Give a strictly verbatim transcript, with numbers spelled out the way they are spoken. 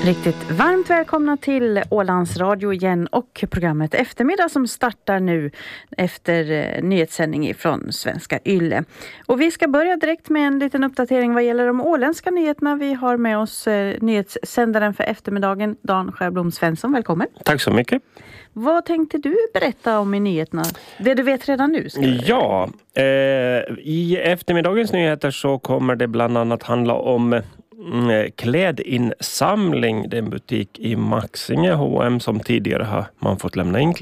Riktigt varmt välkomna till Ålands Radio igen och programmet Eftermiddag som startar nu efter eh, nyhetssändning från Svenska Yle. Och vi ska börja direkt med en liten uppdatering vad gäller de åländska nyheterna. Vi har med oss eh, nyhetssändaren för eftermiddagen, Dan Sjöblom Svensson. Välkommen. Tack så mycket. Vad tänkte du berätta om i nyheterna? Det du vet redan nu? Ja, eh, i eftermiddagens nyheter så kommer det bland annat handla om Mm, klädinsamling. Det är en butik i Maxinge H och M som tidigare har man fått lämna in